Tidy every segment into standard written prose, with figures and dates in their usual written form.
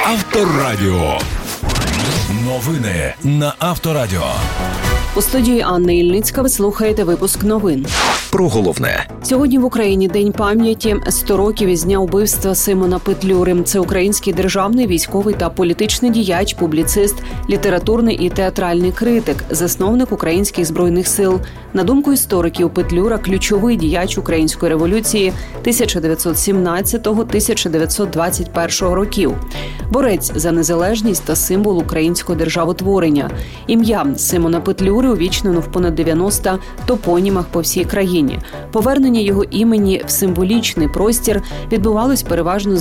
Авторадіо. Новини на Авторадіо. У студії Анна Ільницька ви слухаєте випуск новин. Про головне. Сьогодні в Україні День пам'яті. 100 років із дня вбивства Симона Петлюри. Це український державний, військовий та політичний діяч, публіцист, літературний і театральний критик, засновник українських збройних сил. На думку істориків, Петлюра – ключовий діяч української революції 1917-1921 років. Борець за незалежність та символ українського державотворення. Ім'я Симона Петлюри увічнено в понад 90 топонімах по всій країні. Повернення його імені в символічний простір відбувалось переважно з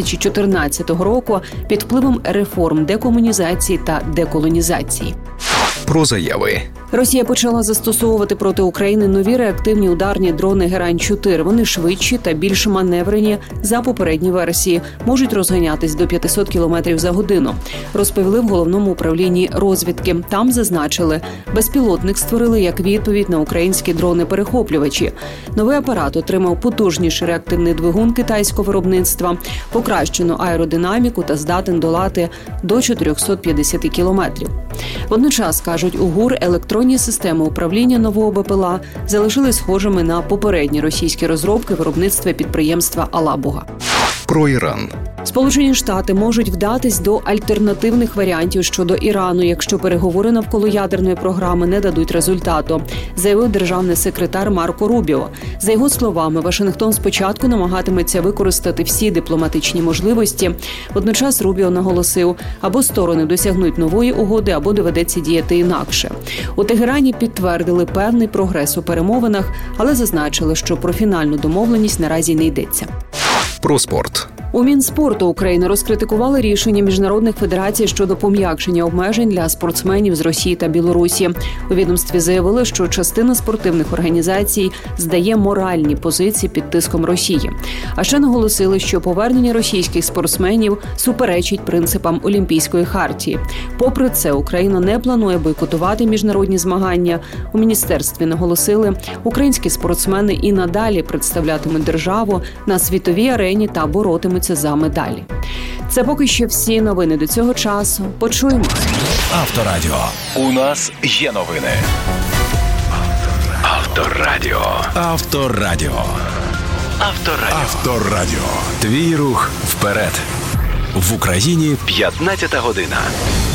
2014 року під впливом реформ декомунізації та деколонізації. Про заяви. Росія почала застосовувати проти України нові реактивні ударні дрони Герань-4. Вони швидші та більш маневрені за попередні версії. Можуть розганятись до 500 км за годину. Розповіли в головному управлінні розвідки. Там зазначили, безпілотник створили як відповідь на українські дрони-перехоплювачі. Новий апарат отримав потужніший реактивний двигун китайського виробництва, покращену аеродинаміку та здатен долати до 450 км. Водночас, кажуть у ГУР, електронні системи управління нового БПЛА залишились схожими на попередні російські розробки виробництва підприємства «Алабуга». Про Іран. Сполучені Штати можуть вдатись до альтернативних варіантів щодо Ірану, якщо переговори навколо ядерної програми не дадуть результату, заявив державний секретар Марко Рубіо. За його словами, Вашингтон спочатку намагатиметься використати всі дипломатичні можливості. Водночас Рубіо наголосив, або сторони досягнуть нової угоди, або доведеться діяти інакше. У Тегерані підтвердили певний прогрес у перемовинах, але зазначили, що про фінальну домовленість наразі не йдеться. Про спорт. У Мінспорту України розкритикували рішення міжнародних федерацій щодо пом'якшення обмежень для спортсменів з Росії та Білорусі. У відомстві заявили, що частина спортивних організацій здає моральні позиції під тиском Росії. А ще наголосили, що повернення російських спортсменів суперечить принципам Олімпійської хартії. Попри це, Україна не планує бойкотувати міжнародні змагання. У міністерстві наголосили, українські спортсмени і надалі представлятимуть державу на світовій арені та боротимуть за медалі. Це поки що всі новини до цього часу. Почуємо. Авторадіо. У нас є новини. Авторадіо. Авторадіо. Авторадіо. Авторадіо. Твій рух вперед. В Україні 15 година.